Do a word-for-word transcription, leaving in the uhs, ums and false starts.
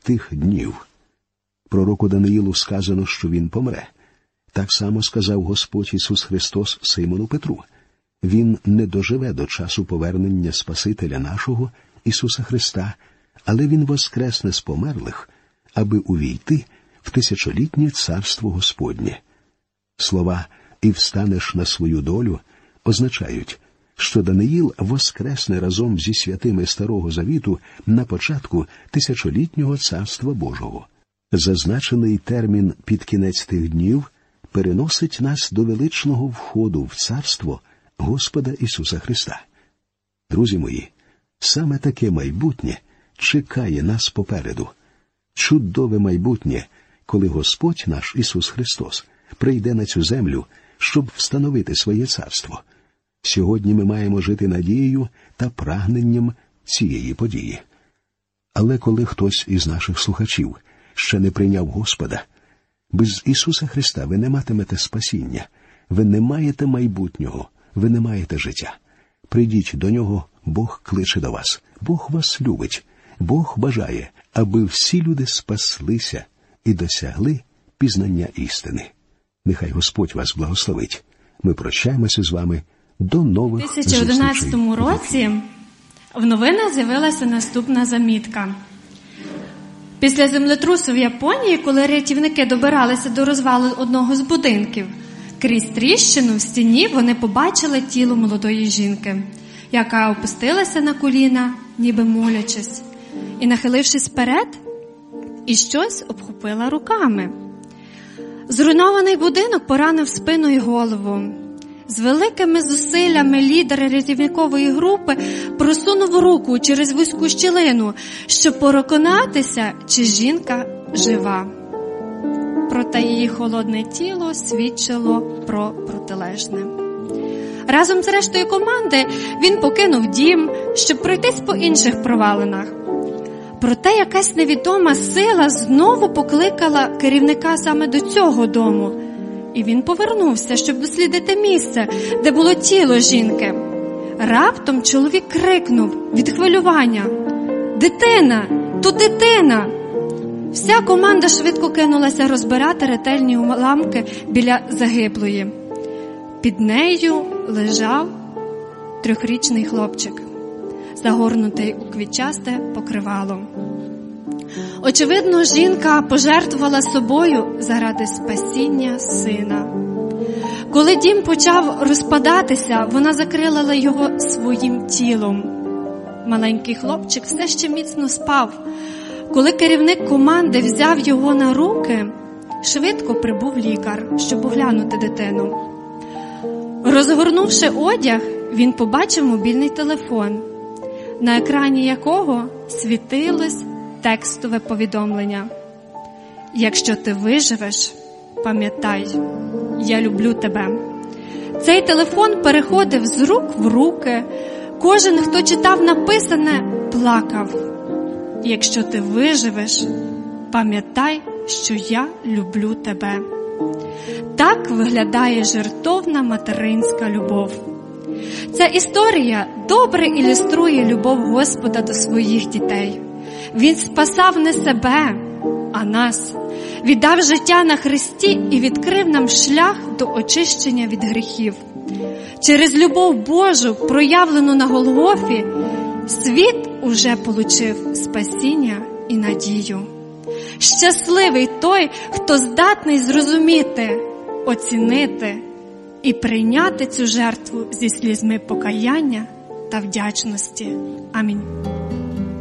тих днів. Пророку Даниїлу сказано, що він помре. Так само сказав Господь Ісус Христос Симону Петру. Він не доживе до часу повернення Спасителя нашого, Ісуса Христа, але Він воскресне з померлих, аби увійти в тисячолітнє царство Господнє. Слова «і встанеш на свою долю» означають, що Даниїл воскресне разом зі святими Старого Завіту на початку тисячолітнього Царства Божого. Зазначений термін «під кінець тих днів» переносить нас до величного входу в Царство Господа Ісуса Христа. Друзі мої, саме таке майбутнє чекає нас попереду. Чудове майбутнє, коли Господь наш Ісус Христос прийде на цю землю, щоб встановити своє царство. Сьогодні ми маємо жити надією та прагненням цієї події. Але коли хтось із наших слухачів ще не прийняв Господа, без Ісуса Христа ви не матимете спасіння, ви не маєте майбутнього, ви не маєте життя. Прийдіть до Нього, Бог кличе до вас, Бог вас любить, Бог бажає, аби всі люди спаслися і досягли пізнання істини. Нехай Господь вас благословить. Ми прощаємося з вами. До нових зустрічей. У дві тисячі одинадцятому році в новинах з'явилася наступна замітка. Після землетрусу в Японії, коли рятівники добиралися до розвалу одного з будинків, крізь тріщину в стіні вони побачили тіло молодої жінки, яка опустилася на коліна, ніби молячись, і, нахилившись вперед, і щось обхопила руками. Зруйнований будинок поранив спину і голову. З великими зусиллями лідер рятівникової групи просунув руку через вузьку щілину, щоб переконатися, чи жінка жива. Проте її холодне тіло свідчило про протилежне. Разом з рештою команди він покинув дім, щоб пройтись по інших провалинах. Проте якась невідома сила знову покликала керівника саме до цього дому. І він повернувся, щоб дослідити місце, де було тіло жінки. Раптом чоловік крикнув від хвилювання: «Дитина! Тут дитина!» Вся команда швидко кинулася розбирати ретельні уламки біля загиблої. Під нею лежав трьохрічний хлопчик, загорнутий у квітчасте покривало. Очевидно, жінка пожертвувала собою заради спасіння сина. Коли дім почав розпадатися, вона закрила його своїм тілом. Маленький хлопчик все ще міцно спав. Коли керівник команди взяв його на руки, швидко прибув лікар, щоб оглянути дитину. Розгорнувши одяг, він побачив мобільний телефон, на екрані якого світилось текстове повідомлення: «Якщо ти виживеш, пам'ятай, я люблю тебе». Цей телефон переходив з рук в руки. Кожен, хто читав написане, плакав. «Якщо ти виживеш, пам'ятай, що я люблю тебе». Так виглядає жертовна материнська любов. Ця історія добре ілюструє любов Господа до своїх дітей. Він спасав не себе, а нас. Віддав життя на хресті і відкрив нам шлях до очищення від гріхів. Через любов Божу, проявлену на Голгофі, світ уже получив спасіння і надію. Щасливий той, хто здатний зрозуміти, оцінити і прийняти цю жертву зі слізьми покаяння та вдячності. Амінь.